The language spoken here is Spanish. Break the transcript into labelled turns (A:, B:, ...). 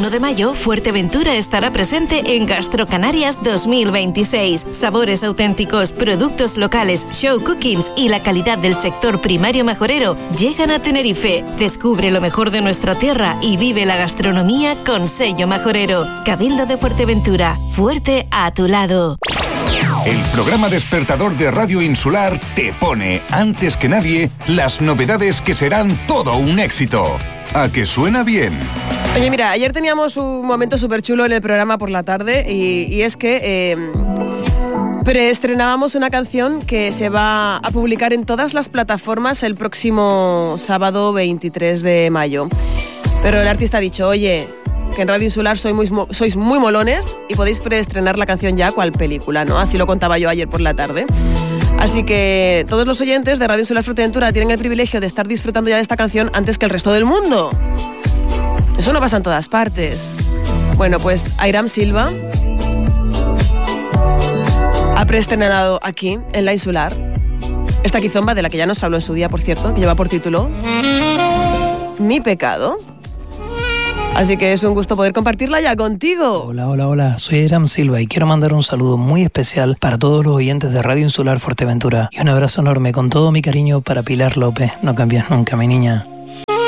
A: 1 de mayo, Fuerteventura estará presente en Gastrocanarias 2026. Sabores auténticos, productos locales, show cookings y la calidad del sector primario majorero llegan a Tenerife. Descubre lo mejor de nuestra tierra y vive la gastronomía con sello majorero. Cabildo de Fuerteventura, fuerte a tu lado.
B: El programa despertador de Radio Insular te pone, antes que nadie, las novedades que serán todo un éxito. ¿A que suena bien?
C: Oye, mira, ayer teníamos un momento súper chulo en el programa por la tarde y es que preestrenábamos una canción que se va a publicar en todas las plataformas el próximo sábado 23 de mayo. Pero el artista ha dicho, oye, que en Radio Insular sois muy molones y podéis preestrenar la canción ya cual película, ¿no? Así lo contaba yo ayer por la tarde. Así que todos los oyentes de Radio Insular Fuerteventura tienen el privilegio de estar disfrutando ya de esta canción antes que el resto del mundo. Eso no pasa en todas partes. Bueno, pues Airam Silva ha preestrenado aquí, en la Insular, esta quizomba de la que ya nos habló en su día, por cierto, que lleva por título Mi pecado. Así que es un gusto poder compartirla ya contigo.
D: Hola, soy Airam Silva y quiero mandar un saludo muy especial para todos los oyentes de Radio Insular Fuerteventura y un abrazo enorme con todo mi cariño para Pilar López. No cambies nunca, mi niña.